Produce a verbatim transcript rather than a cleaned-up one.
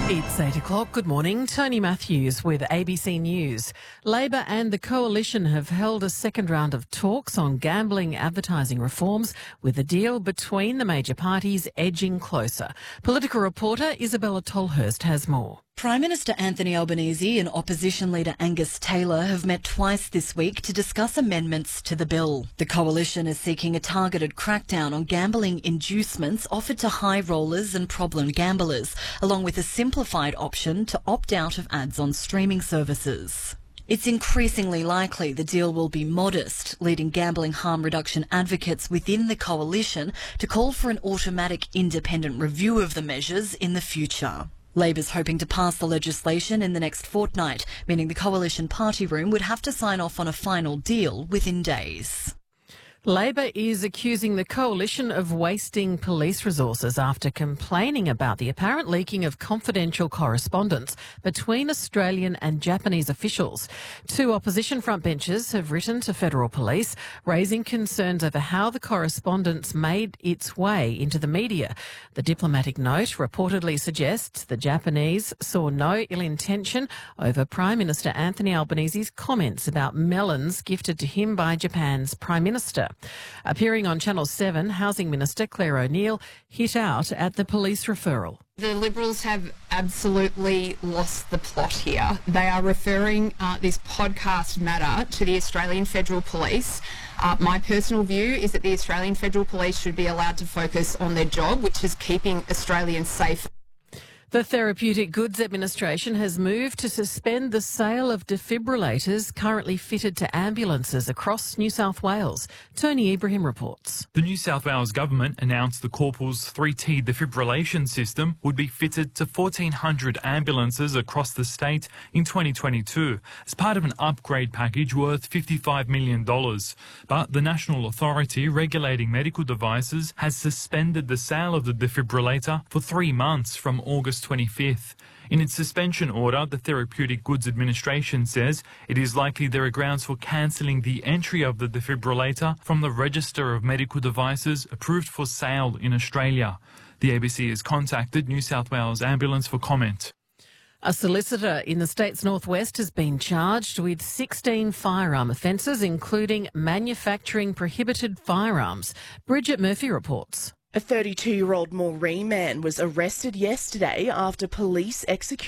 It's eight o'clock. Good morning. Tony Matthews with A B C News. Labor and the Coalition have held a second round of talks on gambling advertising reforms, with a deal between the major parties edging closer. Political reporter Isabella Tolhurst has more. Prime Minister Anthony Albanese and Opposition Leader Angus Taylor have met twice this week to discuss amendments to the bill. The Coalition is seeking a targeted crackdown on gambling inducements offered to high rollers and problem gamblers, along with a simplified option to opt out of ads on streaming services. It's increasingly likely the deal will be modest, leading gambling harm reduction advocates within the Coalition to call for an automatic independent review of the measures in the future. Labor's hoping to pass the legislation in the next fortnight, meaning the Coalition party room would have to sign off on a final deal within days. Labor is accusing the Coalition of wasting police resources after complaining about the apparent leaking of confidential correspondence between Australian and Japanese officials. Two opposition frontbenchers have written to federal police, raising concerns over how the correspondence made its way into the media. The diplomatic note reportedly suggests the Japanese saw no ill intention over Prime Minister Anthony Albanese's comments about melons gifted to him by Japan's Prime Minister. Appearing on Channel seven, Housing Minister Claire O'Neil hit out at the police referral. The Liberals have absolutely lost the plot here. They are referring uh, this podcast matter to the Australian Federal Police. Uh, my personal view is that the Australian Federal Police should be allowed to focus on their job, which is keeping Australians safe. The Therapeutic Goods Administration has moved to suspend the sale of defibrillators currently fitted to ambulances across New South Wales. Tony Ibrahim reports. The New South Wales government announced the Corpus three T defibrillation system would be fitted to fourteen hundred ambulances across the state in twenty twenty-two as part of an upgrade package worth fifty-five million dollars. But the national authority regulating medical devices has suspended the sale of the defibrillator for three months from August twenty-fifth. In its suspension order, the Therapeutic Goods Administration says it is likely there are grounds for cancelling the entry of the defibrillator from the register of medical devices approved for sale in Australia. The A B C has contacted New South Wales Ambulance for comment. A solicitor in the state's northwest has been charged with sixteen firearm offences, including manufacturing prohibited firearms. Bridget Murphy reports. A thirty-two-year-old Moree man was arrested yesterday after police executed